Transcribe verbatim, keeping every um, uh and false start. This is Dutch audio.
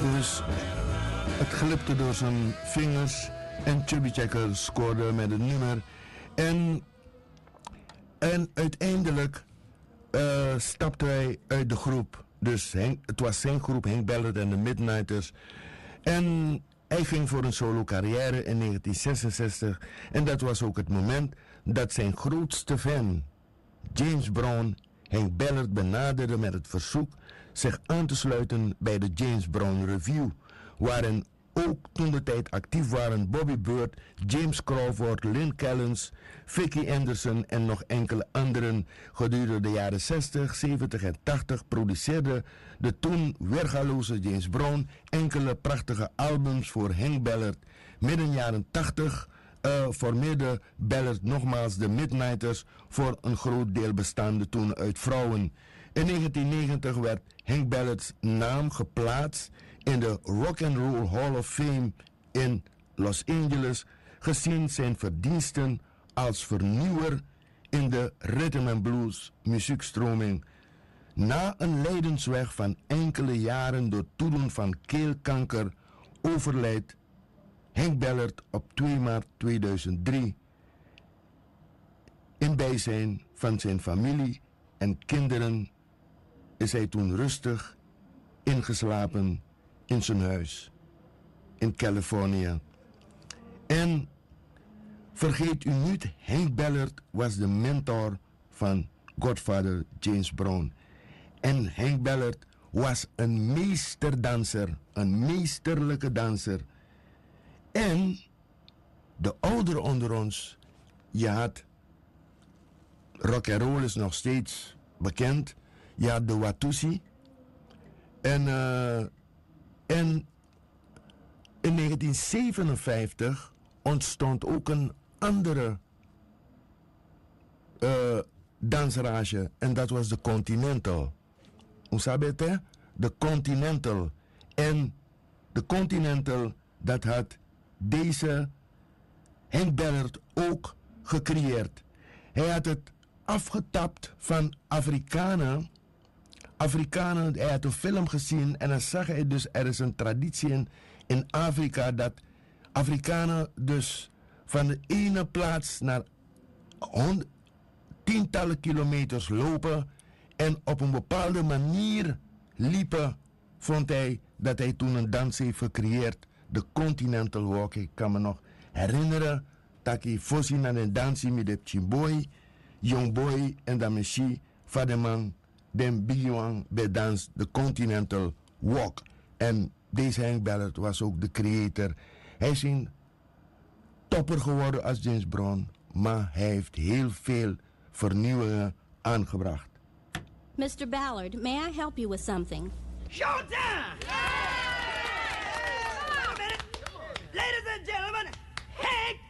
Dus het glipte door zijn vingers en Chubby Checker scoorde met het nummer. En, en uiteindelijk uh, stapte hij uit de groep. Dus Henk, het was zijn groep, Hank Ballard en de Midnighters. En hij ging voor een solo carrière in negentien zesenzestig. En dat was ook het moment dat zijn grootste fan, James Brown, Hank Ballard benaderde met het verzoek zich aan te sluiten bij de James Brown Review, waarin ook toen de tijd actief waren Bobby Bird, James Crawford, Lynn Callens, Vicky Anderson en nog enkele anderen. Gedurende de jaren zestig, zeventig en tachtig produceerde de toen weergaloze James Brown enkele prachtige albums voor Hank Ballard. Midden jaren tachtig uh, formeerde Ballard nogmaals de Midnighters, voor een groot deel bestaande toen uit vrouwen. In negentien negentig werd Hank Ballard's naam geplaatst in de Rock and Roll Hall of Fame in Los Angeles, gezien zijn verdiensten als vernieuwer in de rhythm and blues muziekstroming. Na een lijdensweg van enkele jaren door toedoen van keelkanker overlijdt Hank Ballard op twee maart tweeduizend drie in bijzijn van zijn familie en kinderen is hij toen rustig ingeslapen in zijn huis in Californië. En vergeet u niet, Hank Ballard was de mentor van Godfather James Brown. En Hank Ballard was een meesterdanser, een meesterlijke danser. En de ouderen onder ons, je had rock and roll is nog steeds bekend. Je had de Watusi. En, uh, en in negentien zevenenvijftig ontstond ook een andere uh, dansrage. En dat was de Continental. Hoe sabe het, hè? De Continental. En de Continental, dat had deze Hank Ballard ook gecreëerd. Hij had het afgetapt van Afrikanen. Afrikanen, hij had een film gezien en dan zag hij dus, er is een traditie in, in Afrika dat Afrikanen dus van de ene plaats naar hond, tientallen kilometers lopen en op een bepaalde manier liepen, vond hij dat hij toen een dans heeft gecreëerd, de Continental Walk. Ik kan me nog herinneren dat hij voorzien naar een dansie met de Chimboy, Young Boy en de Meshi, Vademan, den Bigwan bedans de Continental Walk. En deze Hank Ballard was ook de creator. Hij is een topper geworden als James Brown, maar hij heeft heel veel vernieuwingen aangebracht. mister Ballard, may I help you with something? Showtime!